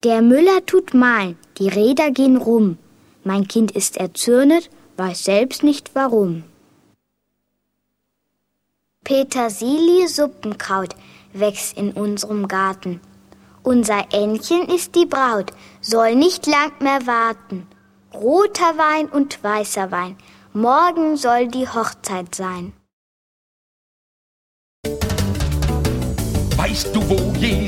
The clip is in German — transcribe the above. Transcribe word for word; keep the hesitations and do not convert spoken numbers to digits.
Der Müller tut mahlen, die Räder gehen rum. Mein Kind ist erzürnet, weiß selbst nicht warum. Petersilie-Suppenkraut wächst in unserem Garten. Unser Ännchen ist die Braut, soll nicht lang mehr warten. Roter Wein und weißer Wein, morgen soll die Hochzeit sein. Weißt du, wo je